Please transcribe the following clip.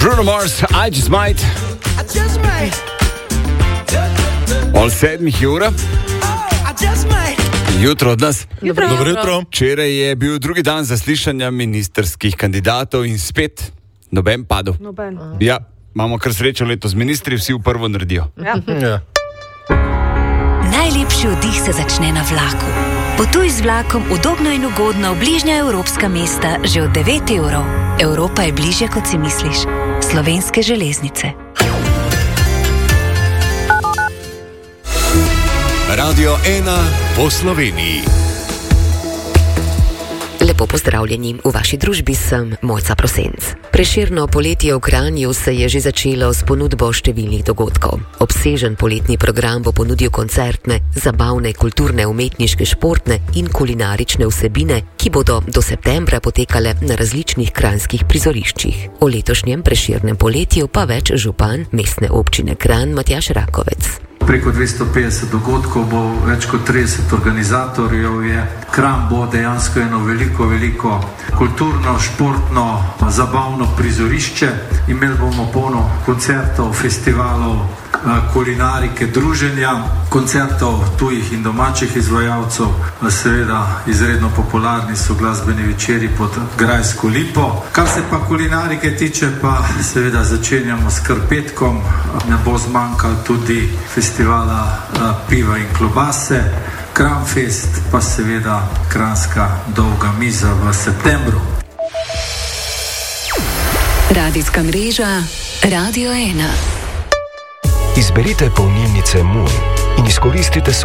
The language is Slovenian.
Bruno Mars, I Just Might. Pol 7 ura. Jutro od nas. Dobro jutro. Včeraj je bil drugi dan zaslišanja ministerskih kandidatov in spet noben padel. Ja, imamo kar srečo letos. Ministri vsi v prvo naredijo. Ja. Najlepši oddih se začne na vlaku. Potuj z vlakom udobno in ugodno v bližnja evropska mesta že od 9 evrov. Evropa je bližje, kot si misliš. Slovenske železnice. Radio 1 po Sloveniji. Lepo pozdravljeni, v vaši družbi sem Mojca Prosenc. Prešerno poletje v Kranju se je že začelo s ponudbo številnih dogodkov. Obsežen poletni program bo ponudil koncertne, zabavne, kulturne, umetniške, športne in kulinarične vsebine, ki bodo do septembra potekale na različnih kranjskih prizoriščih. O letošnjem Prešernem poletju pa več župan mestne občine Kranj Matjaž Rakovec. Preko 250 dogodkov bo, več kot 30 organizatorjev je. Kranj bo dejansko eno veliko kulturno, športno, zabavno prizorišče. Imeli bomo polno koncertov, festivalov, kulinarike, druženja, koncertov tujih in domačih izvajalcev. Seveda izredno popularni so glasbeni večeri pod Grajsko lipo. Kar se pa kulinarike tiče, pa seveda začenjamo s Krpetkom. Ne bo zmanjkalo tudi festivala piva in klobase, Kranjfest, pa seveda kranjska dolga miza v septembru. Radijska mreža Radio 1. Izberite polnilnice Moon in izkoristite